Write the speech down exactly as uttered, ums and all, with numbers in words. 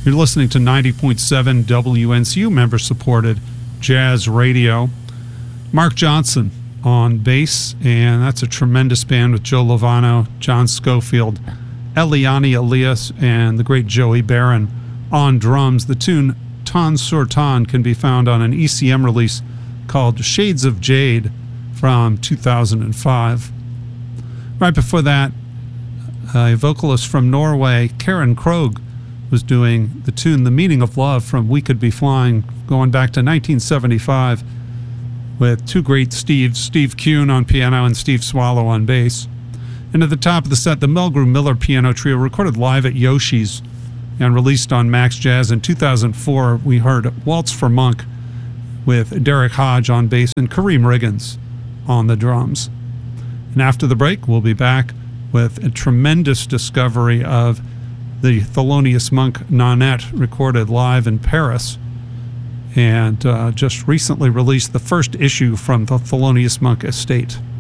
You're listening to ninety point seven W N C U member-supported jazz radio. Mark Johnson on bass, and that's a tremendous band with Joe Lovano, John Schofield, Eliane Elias, and the great Joey Barron on drums. The tune Ton sur Ton can be found on an E C M release called Shades of Jade from two thousand five. Right before that, a vocalist from Norway, Karen Krogh, was doing the tune The Meaning of Love from We Could Be Flying, going back to nineteen seventy-five, with two great Steves, Steve Kuhn on piano and Steve Swallow on bass. And at the top of the set, the Mulgrew Miller Piano Trio, recorded live at Yoshi's and released on Max Jazz in two thousand four. We heard Waltz for Monk with Derek Hodge on bass and Kareem Riggins on the drums. And after the break, we'll be back with a tremendous discovery of the Thelonious Monk Nonette, recorded live in Paris, and uh, just recently released the first issue from the Thelonious Monk estate.